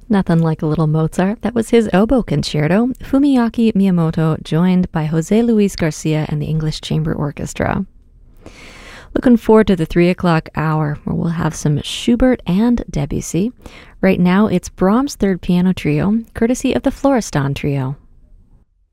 Nothing like a little Mozart. That was his oboe concerto, Fumiyaki Miyamoto, joined by Jose Luis Garcia and the English Chamber Orchestra. Looking forward to the 3 o'clock hour, where we'll have some Schubert and Debussy. Right now, it's Brahms' Third Piano Trio, courtesy of the Florestan Trio.